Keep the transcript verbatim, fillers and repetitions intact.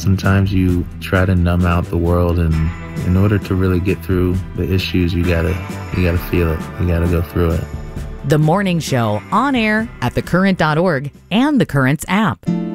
sometimes you try to numb out the world, and in order to really get through the issues, you gotta you gotta feel it. You gotta go through it. The Morning Show, on air at the current dot org and the Currents app.